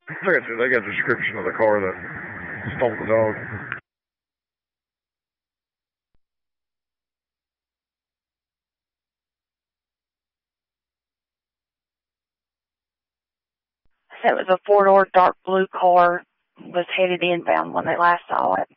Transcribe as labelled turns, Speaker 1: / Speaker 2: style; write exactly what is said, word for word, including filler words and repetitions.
Speaker 1: They got, they got a description of the car that stole the dog.
Speaker 2: It was a four-door dark blue car, was headed inbound when they last saw it.